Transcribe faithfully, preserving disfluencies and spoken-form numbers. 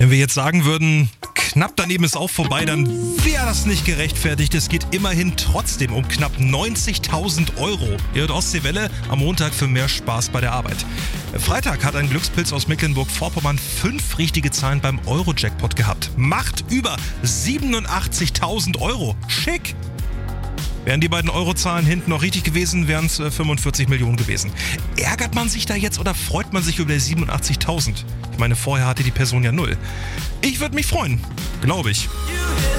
Wenn wir jetzt sagen würden, knapp daneben ist auch vorbei, dann wäre das nicht gerechtfertigt. Es geht immerhin trotzdem um knapp neunzigtausend Euro. Ihr hört Ostseewelle am Montag für mehr Spaß bei der Arbeit. Freitag hat ein Glückspilz aus Mecklenburg-Vorpommern fünf richtige Zahlen beim Euro-Jackpot gehabt. Macht über siebenundachtzigtausend Euro. Schick! Wären die beiden Eurozahlen hinten noch richtig gewesen, wären es fünfundvierzig Millionen gewesen. Ärgert man sich da jetzt oder freut man sich über die siebenundachtzigtausend? Ich meine, vorher hatte die Person ja null. Ich würde mich freuen, glaube ich.